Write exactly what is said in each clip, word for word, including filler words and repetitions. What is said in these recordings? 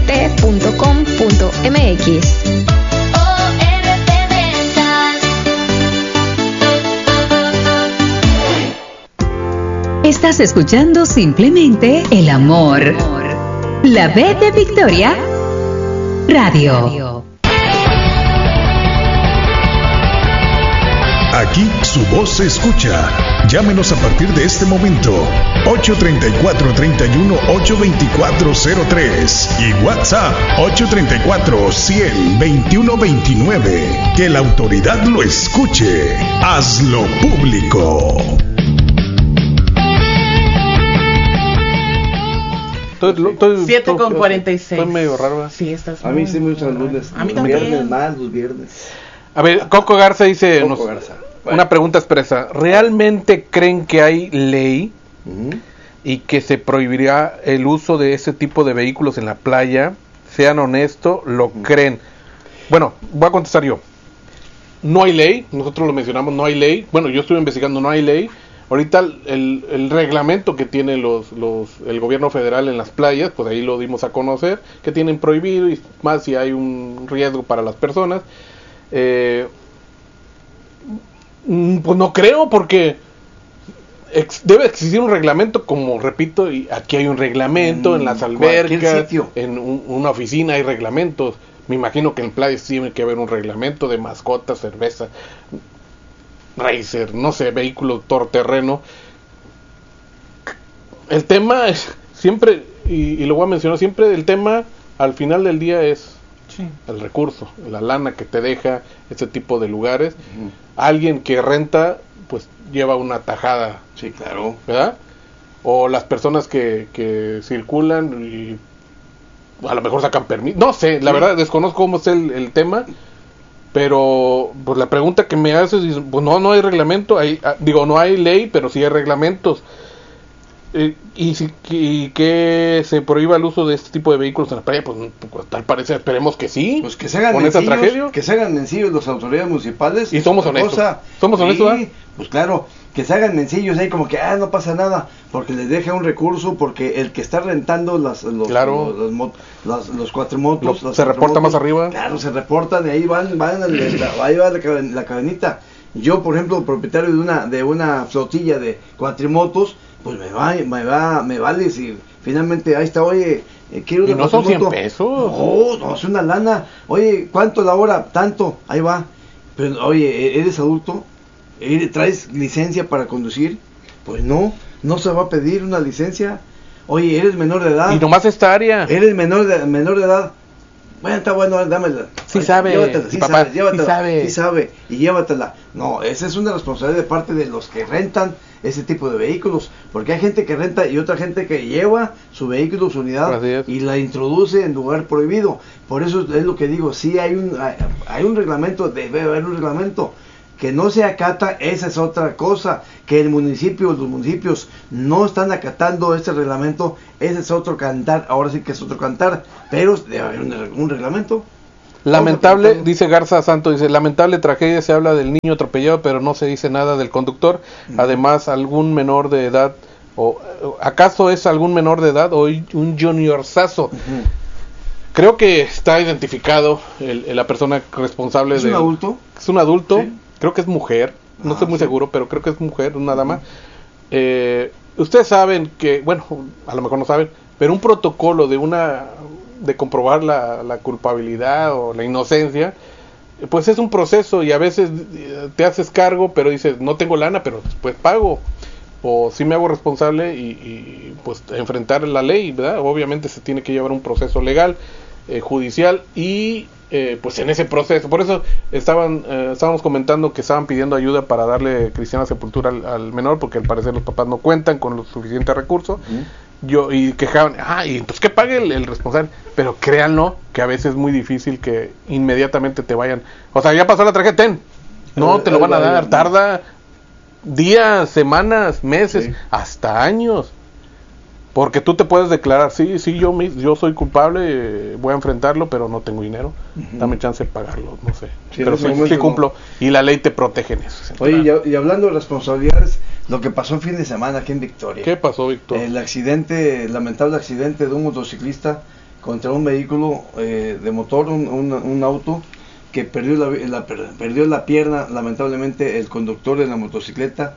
t punto com punto m x. Estás escuchando Simplemente el Amor. La B de Victoria Radio. Aquí su voz se escucha. Llámenos a partir de este momento. ocho tres cuatro, tres uno, ocho dos cuatro cero tres y WhatsApp ocho tres cuatro, cien, veintiuno veintinueve. Que la autoridad lo escuche. Hazlo público. siete con cuarenta y seis. Estoy medio raro, ¿verdad? Sí, estás A mí sí me gustan los lunes. A mí los también. viernes más, los viernes. A ver, Coco Garza dice, Coco nos- Garza. una pregunta expresa. ¿Realmente creen que hay ley Uh-huh. y que se prohibirá el uso de ese tipo de vehículos en la playa? Sean honestos, ¿lo creen? Bueno, voy a contestar yo. No hay ley, nosotros lo mencionamos, no hay ley. Bueno, yo estuve investigando, no hay ley. Ahorita el, el reglamento que tiene los, los el gobierno federal en las playas, pues ahí lo dimos a conocer, que tienen prohibido y más si hay un riesgo para las personas. Eh, mm, pues no creo, porque ex- debe existir un reglamento, como repito, y aquí hay un reglamento En en las cualquier albercas, sitio. en un- una oficina hay reglamentos. Me imagino que en playas tiene que haber un reglamento de mascotas, cerveza, racer, no sé, vehículo todoterreno. El tema es siempre, y, y lo voy a mencionar siempre, el tema al final del día es Sí. el recurso, la lana que te deja este tipo de lugares. Uh-huh. Alguien que renta, pues lleva una tajada, Sí, claro. ¿verdad? O las personas que, que circulan y a lo mejor sacan permiso. No sé, la Sí. verdad desconozco cómo es el, el tema, pero pues la pregunta que me haces es, pues no, no hay reglamento, hay, ah, digo, no hay ley, pero sí hay reglamentos. Eh, y, si, y que se prohíba el uso de este tipo de vehículos en la playa, pues, pues tal parece, esperemos que sí. Pues que se hagan con esa sencillos, tragedia. que se hagan sencillos las autoridades municipales. Y somos otra honestos. cosa. Somos honestos, Sí, ¿verdad? pues claro, que se hagan sencillos ahí como que, ah, no pasa nada, porque les deja un recurso, porque el que está rentando las, los, Claro. los, los, mot- las- los cuatrimotos, Lo- las se reporta cuatrimotos, más arriba. Claro, se reportan y ahí van, van, al- la- ahí va la, caden- la cadenita. Yo, por ejemplo, propietario de una de una flotilla de cuatrimotos, pues me va, me va, me vale si finalmente ahí está, oye, eh, quiero Y una no son cien cuatrimoto. pesos. No, no, es una lana. Oye, ¿cuánto la hora? Tanto, ahí va. Pero, oye, ¿eres adulto? ¿Eres- ¿Traes licencia para conducir? Pues no, no se va a pedir una licencia. Oye, ¿eres menor de edad? Y nomás esta área. ¿Eres menor de, menor de edad? Bueno, está bueno, dámela. Sí Ay, sabe, llévatela, sí papá, sabe, llévatela, sí sabe. sí sabe, y llévatela. No, esa es una responsabilidad de parte de los que rentan ese tipo de vehículos, porque hay gente que renta y otra gente que lleva su vehículo, su unidad, Así es. y la introduce en lugar prohibido. Por eso es lo que digo, sí hay un, hay, hay un reglamento, debe haber un reglamento. Que no se acata, esa es otra cosa. Que el municipio, los municipios no están acatando este reglamento, ese es otro cantar. Ahora sí que es otro cantar, pero debe haber un, un reglamento. Lamentable, Vamos a dice Garza Santo, dice, lamentable tragedia, se habla del niño atropellado, pero no se dice nada del conductor. Ujú. Además, algún menor de edad, o ¿acaso es algún menor de edad o un juniorzazo? Ujú. Creo que está identificado el, el- la persona responsable ¿Es de... un adulto? Es un adulto, Sí. creo que es mujer, no Ah, estoy muy sí. seguro, pero creo que es mujer, una dama. Eh, ustedes saben que, bueno, a lo mejor no saben, pero un protocolo de una de comprobar la, la culpabilidad o la inocencia, eh, pues es un proceso y a veces eh, te haces cargo, pero dices, no tengo lana, pero pues pago. O sí me hago responsable y, y, pues enfrentar la ley, ¿verdad? Obviamente se tiene que llevar un proceso legal, eh, judicial y eh, pues en ese proceso, por eso estaban eh, estábamos comentando que estaban pidiendo ayuda para darle cristiana sepultura al, al menor, porque al parecer los papás no cuentan con los suficientes recursos. Ujú. Yo y quejaban, ah, y pues que pague el, el responsable, pero créanlo que a veces es muy difícil que inmediatamente te vayan, o sea, ya pasó la tragedia, ten, no te lo van a dar, tarda días, semanas, meses, Sí. hasta años. Porque tú te puedes declarar, sí, sí, yo mis- yo soy culpable, eh, voy a enfrentarlo, pero no tengo dinero, Ujú. dame chance de pagarlo, no sé. Sí, en pero ese sí, momento sí no. cumplo, y la ley te protege en eso. Oye, y, y hablando de responsabilidades, lo que pasó el fin de semana aquí en Victoria. ¿Qué pasó, Víctor? El accidente, el lamentable accidente de un motociclista contra un vehículo eh, de motor, un, un, un auto que perdió la, la, perdió la pierna, lamentablemente, el conductor de la motocicleta.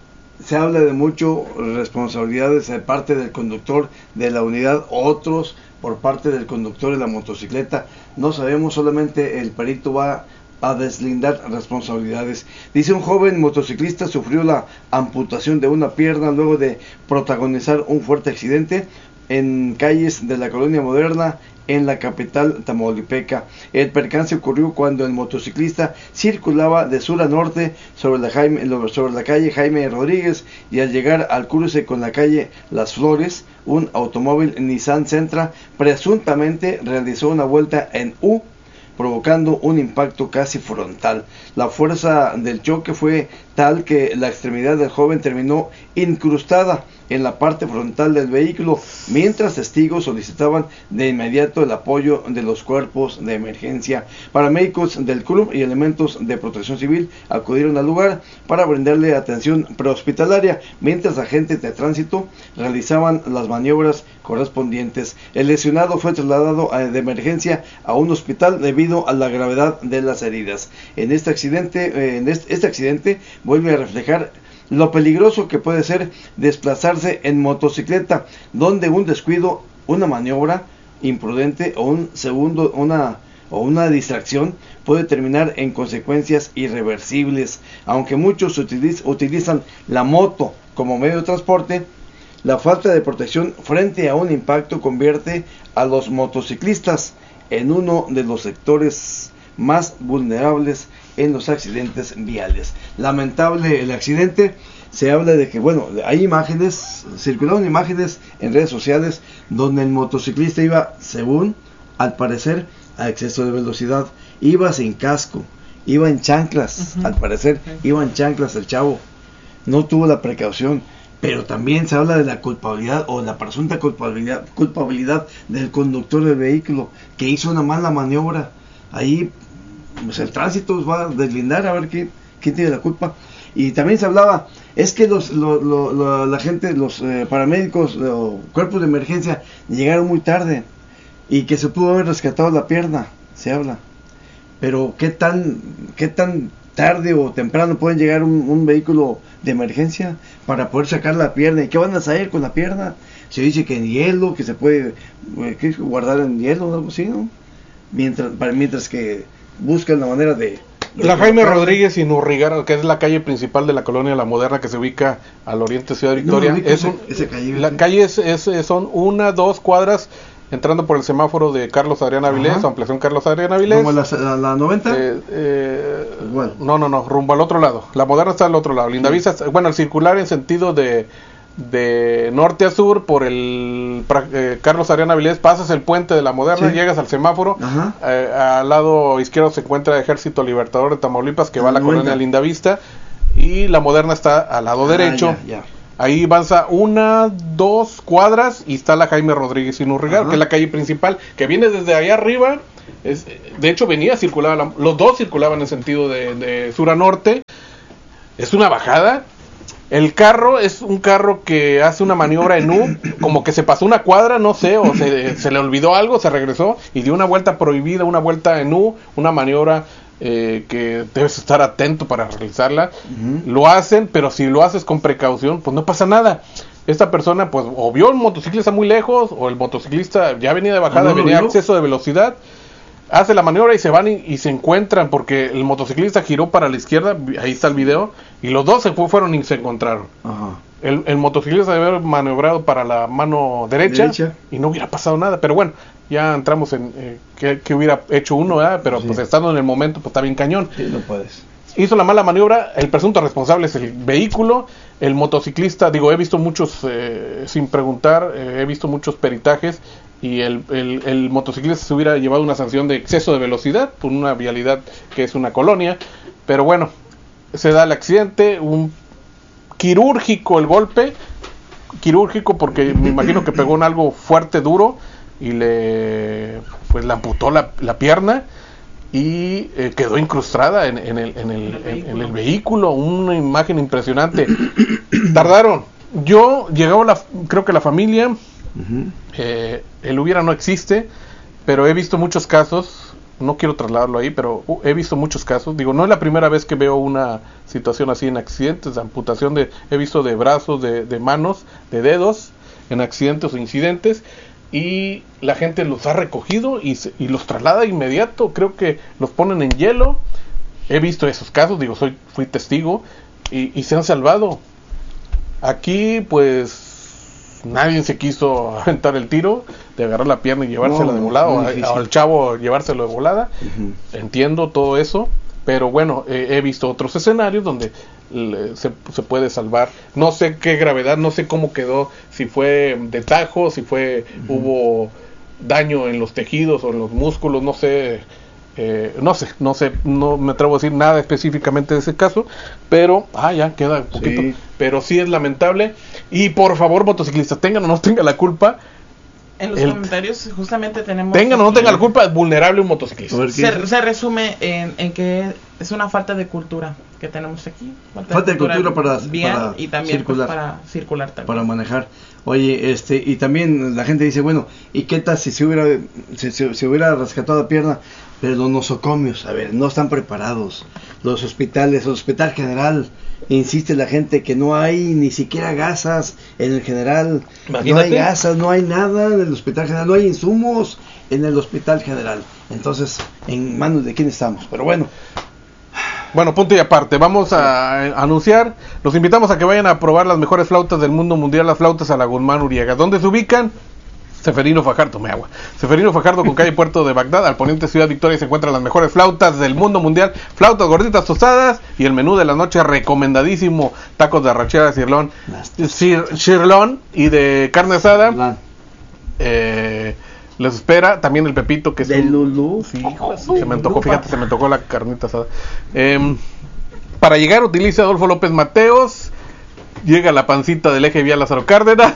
Se habla de mucho responsabilidades de parte del conductor de la unidad, otros por parte del conductor de la motocicleta. No sabemos, solamente el perito va a deslindar responsabilidades. Dice: un joven motociclista sufrió la amputación de una pierna luego de protagonizar un fuerte accidente en calles de la Colonia Moderna en la capital tamaulipeca. El percance ocurrió cuando el motociclista circulaba de sur a norte sobre la, Jaime, sobre la calle Jaime Rodríguez, y al llegar al cruce con la calle Las Flores, un automóvil Nissan Sentra presuntamente realizó una vuelta en U, provocando un impacto casi frontal. La fuerza del choque fue tal que la extremidad del joven terminó incrustada en la parte frontal del vehículo, mientras testigos solicitaban de inmediato el apoyo de los cuerpos de emergencia. Paramédicos del C R U M y elementos de protección civil acudieron al lugar para brindarle atención prehospitalaria, mientras agentes de tránsito realizaban las maniobras correspondientes. El lesionado fue trasladado de emergencia a un hospital debido a la gravedad de las heridas. En este accidente, eh, en este, este accidente vuelve a reflejar lo peligroso que puede ser desplazarse en motocicleta, donde un descuido, una maniobra imprudente o un segundo, una o una distracción puede terminar en consecuencias irreversibles. Aunque muchos utiliz, utilizan la moto como medio de transporte, la falta de protección frente a un impacto convierte a los motociclistas en uno de los sectores más vulnerables en los accidentes viales. Lamentable el accidente. Se habla de que, bueno, hay imágenes, circularon imágenes en redes sociales donde el motociclista iba, según, al parecer, a exceso de velocidad, iba sin casco, iba en chanclas, uh-huh. al parecer, uh-huh. iba en chanclas el chavo, no tuvo la precaución. Pero también se habla de la culpabilidad o la presunta culpabilidad, culpabilidad del conductor del vehículo, que hizo una mala maniobra. Ahí pues el tránsito va a deslindar a ver quién, quién tiene la culpa. Y también se hablaba, es que los, lo, lo, lo, la gente, los eh, paramédicos o cuerpos de emergencia llegaron muy tarde y que se pudo haber rescatado la pierna, se habla. Pero qué tan, qué tan tarde o temprano pueden llegar un, un vehículo de emergencia para poder sacar la pierna. ¿Y qué van a salir con la pierna? Se dice que en hielo, que se puede eh, que guardar en hielo o algo así, ¿no? Mientras, para, mientras que buscan la manera de... de la Jaime Rodríguez y Nurrigar, que es la calle principal de la Colonia La Moderna, que se ubica al oriente de Ciudad Victoria. No, no, es un, ese, calle, la calle es, es, son una, dos cuadras entrando por el semáforo de Carlos Adrián Avilés, ampliación Carlos Adrián Avilés. ¿Como la, la, la noventa? Eh, eh, bueno. No, no, no, rumbo al otro lado. La Moderna está al otro lado. Lindavista, sí. Bueno, el circular en sentido de de norte a sur por el eh, Carlos Adrián Avilés, pasas el puente de la Moderna, sí. llegas al semáforo, eh, al lado izquierdo se encuentra el Ejército Libertador de Tamaulipas, que va a la colonia Lindavista, y la Moderna está al lado ah, derecho. Ya, ya. Ahí avanza una, dos cuadras y está la Jaime Rodríguez y Nurrigar, que es la calle principal, que viene desde allá arriba. Es, de hecho venía a circular, la, los dos circulaban en sentido de, de sur a norte. Es una bajada. El carro es un carro que hace una maniobra en U, como que se pasó una cuadra, no sé, o se, se le olvidó algo, se regresó y dio una vuelta prohibida, una vuelta en U, una maniobra eh, que debes estar atento para realizarla. Uh-huh. Lo hacen, pero si lo haces con precaución, pues no pasa nada. Esta persona, pues, o vio el motociclista muy lejos, o el motociclista ya venía de bajada, no, no, venía a exceso de velocidad, hace la maniobra y se van y, y se encuentran, porque el motociclista giró para la izquierda, ahí está el video, y los dos se fue, fueron y se encontraron. Ajá. El, el motociclista debe haber maniobrado para la mano derecha, derecha y no hubiera pasado nada, pero bueno, ya entramos en eh, que, que hubiera hecho uno, ¿verdad? Pero sí. Pues estando en el momento, pues está bien cañón. Sí, no puedes. Hizo la mala maniobra, el presunto responsable es el vehículo, el motociclista, digo, he visto muchos, eh, sin preguntar, eh, he visto muchos peritajes, y el, el, el motociclista se hubiera llevado una sanción de exceso de velocidad por una vialidad que es una colonia, pero bueno, se da el accidente, un quirúrgico el golpe, quirúrgico porque me imagino que pegó en algo fuerte, duro, y le pues le amputó la, la pierna y eh, quedó incrustada en, en, el, en, el, en, en el vehículo, una imagen impresionante. Tardaron, yo llegaba la, creo que la familia, uh-huh. eh, el hubiera no existe, pero he visto muchos casos, no quiero trasladarlo ahí, pero uh, he visto muchos casos, digo, no es la primera vez que veo una situación así en accidentes, de amputación de, he visto de brazos, de, de manos, de dedos, en accidentes o incidentes, y la gente los ha recogido y, se, y los traslada inmediato, creo que los ponen en hielo, he visto esos casos, digo, soy fui testigo, y, y se han salvado. Aquí, pues, nadie se quiso aventar el tiro de agarrar la pierna y llevársela no, de volada, o al chavo llevárselo de volada. Uh-huh. Entiendo todo eso, pero bueno, eh, he visto otros escenarios donde le, se, se puede salvar. No sé qué gravedad, no sé cómo quedó, si fue de tajo, si fue uh-huh. hubo daño en los tejidos o en los músculos, no sé. Eh, no sé, no sé, no me atrevo a decir nada específicamente de ese caso, pero, ah, ya queda un poquito, sí. Pero sí es lamentable, y por favor, motociclistas, tengan o no tengan la culpa, en los el, comentarios justamente tenemos... Tengan o no tengan la culpa, es vulnerable un motociclista. Se, se resume en, en que es una falta de cultura que tenemos aquí. Falta, falta de cultura, de cultura para, bien, para y también circular, pues, para circular también. Para manejar. Oye, este, y también la gente dice, bueno, ¿y qué tal si se hubiera, si, si, si hubiera rescatado la pierna? Pero los nosocomios, a ver, no están preparados. Los hospitales, el Hospital General, insiste la gente que no hay ni siquiera gasas en el General. Imagínate. No hay gasas, no hay nada en el Hospital General, no hay insumos en el Hospital General. Entonces, ¿en manos de quién estamos? Pero bueno. Bueno, punto y aparte, vamos a anunciar, los invitamos a que vayan a probar las mejores flautas del mundo mundial, las flautas a la Guzmán Uriega. ¿Dónde se ubican? Seferino Fajardo, tome agua. Seferino Fajardo con calle Puerto de Bagdad, al poniente Ciudad Victoria, se encuentran las mejores flautas del mundo mundial, flautas gorditas tostadas y el menú de la noche recomendadísimo, tacos de arrachera, cirlón, cir, cirlón y de carne asada. Eh, les espera también el pepito que es de un, Lulú. Sí, hijo, se me antojó, fíjate, se me tocó la carnita asada. Eh, para llegar utilice Adolfo López Mateos, llega la pancita del eje vial Lázaro Cárdenas.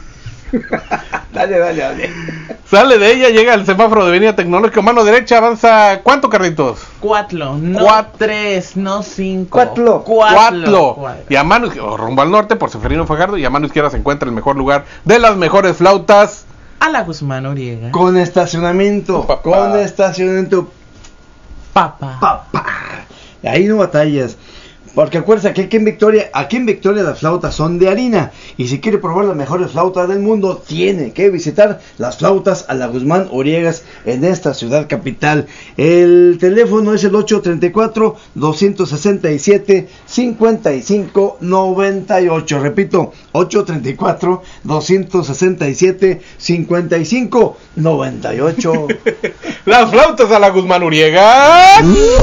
dale, dale, dale. Sale de ella, llega al semáforo de Avenida Tecnológica, mano derecha, avanza. ¿Cuánto, Carlitos? Cuatro, no Cuatro. tres, no cinco. Cuatro. Cuatro. Cuatro. Y a mano, rumbo al norte, por Seferino Fajardo, y a mano izquierda se encuentra el mejor lugar de las mejores flautas. A la Guzmán Uriega. Con estacionamiento. Papá. Con estacionamiento. Papá. Papá. Ahí no batallas. Porque acuérdense que aquí en Victoria, aquí en Victoria las flautas son de harina. Y si quiere probar las mejores flautas del mundo, tiene que visitar las flautas a la Guzmán Oriegas en esta ciudad capital. El teléfono es el ocho treinta y cuatro, doscientos sesenta y siete, cincuenta y cinco noventa y ocho. Repito, ocho treinta y cuatro, doscientos sesenta y siete, cincuenta y cinco noventa y ocho. Las flautas a la Guzmán Oriegas.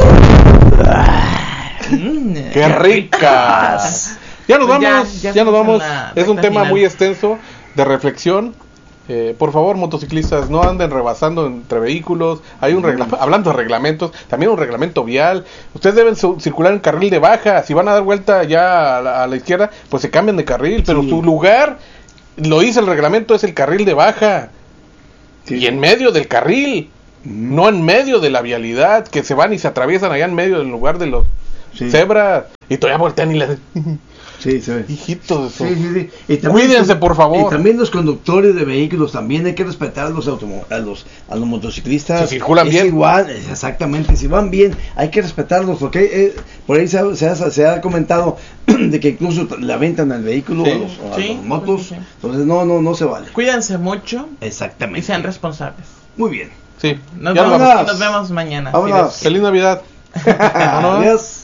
Mm, ¡qué ricas! Ya nos vamos, ya, ya, ya nos vamos. Es un tema final. Muy extenso de reflexión. Eh, por favor, motociclistas, no anden rebasando entre vehículos. Hay un regla- hablando de reglamentos, también un reglamento vial. Ustedes deben su- circular en carril de baja. Si van a dar vuelta ya a la, a la izquierda, pues se cambian de carril. Pero sí. Su lugar, lo dice el reglamento, es el carril de baja. Sí. Y en medio del carril, mm. no en medio de la vialidad, que se van y se atraviesan allá en medio del lugar de los sí. cebras. Y todavía voltean y les... Sí, sí. Hijitos, sí, sí, sí. Y cuídense, los, por favor. Y también los conductores de vehículos, también hay que respetar a los automo- a los a los motociclistas. Si circulan es bien. Igual, exactamente, si van bien, hay que respetarlos, porque eh, por ahí se ha, se, ha, se ha comentado de que incluso le aventan al vehículo, sí. a, los, a sí, las motos, sí, sí. Entonces no, no, no se vale. Cuídense mucho. Exactamente. Y sean responsables. Muy bien. Sí. Nos, vemos, nos, nos vemos mañana. Vámonos. Feliz Navidad. Adiós.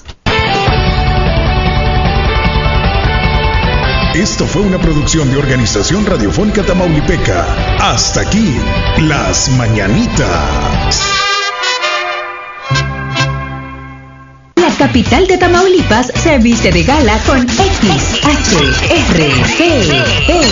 Esto fue una producción de Organización Radiofónica Tamaulipeca. Hasta aquí, Las Mañanitas. La capital de Tamaulipas se viste de gala con X H R P P.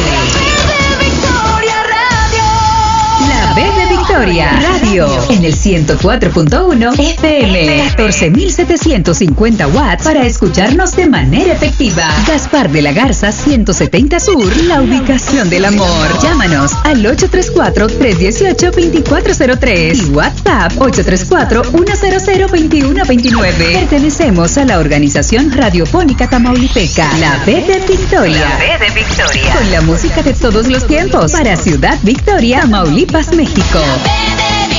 La B de Victoria Radio en el ciento cuatro punto uno F M, catorce mil setecientos cincuenta watts para escucharnos de manera efectiva. Gaspar de la Garza ciento setenta Sur, la ubicación del amor. Llámanos al ocho tres cuatro, tres uno ocho, dos cuatro cero tres y WhatsApp ocho tres cuatro, uno cero cero, dos uno dos nueve. Pertenecemos a la Organización Radiofónica Tamaulipeca, la B de Victoria. La B de Victoria. Con la música de todos los tiempos para Ciudad Victoria, Tamaulipas, México.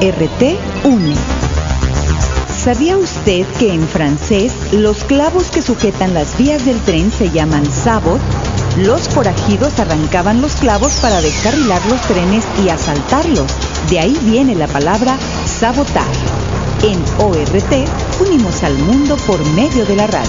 R T une. ¿Sabía usted que en francés los clavos que sujetan las vías del tren se llaman sabot? Los forajidos arrancaban los clavos para descarrilar los trenes y asaltarlos. De ahí viene la palabra sabotar. En O R T unimos al mundo por medio de la radio.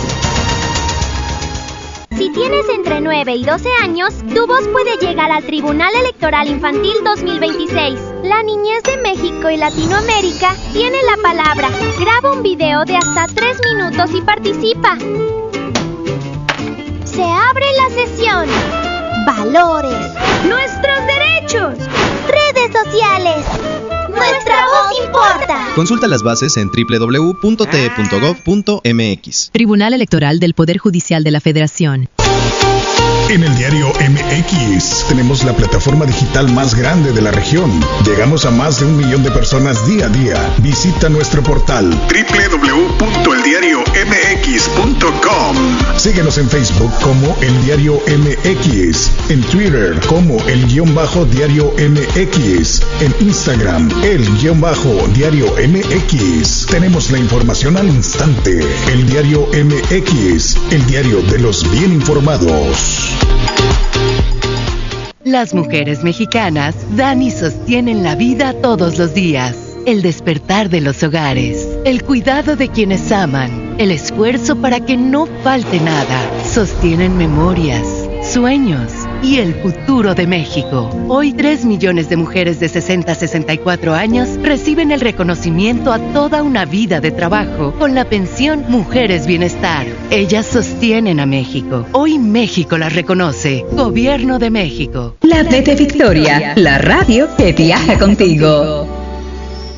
Si tienes entre nueve y doce años, tu voz puede llegar al Tribunal Electoral Infantil dos mil veintiséis. La niñez de México y Latinoamérica tiene la palabra. Graba un video de hasta tres minutos y participa. Se abre la sesión. Valores. Nuestros derechos. Redes sociales. Nuestra voz importa. Consulta las bases en doble u doble u doble u punto t e punto gov punto m x. Tribunal Electoral del Poder Judicial de la Federación. En el diario M X tenemos la plataforma digital más grande de la región. Llegamos a más de un millón de personas día a día. Visita nuestro portal doble u doble u doble u punto el diario m x punto com. Síguenos en Facebook como El Diario M X, en Twitter como El Guión Bajo Diario M X, en Instagram El Guión Bajo Diario M X. Tenemos la información al instante. El Diario M X, el diario de los bien informados. Las mujeres mexicanas dan y sostienen la vida todos los días. El despertar de los hogares, el cuidado de quienes aman, el esfuerzo para que no falte nada. Sostienen memorias, sueños y el futuro de México. Hoy tres millones de mujeres de sesenta a sesenta y cuatro años reciben el reconocimiento a toda una vida de trabajo con la pensión Mujeres Bienestar. Ellas sostienen a México. Hoy México las reconoce. Gobierno de México. La B de Victoria, la radio que viaja contigo.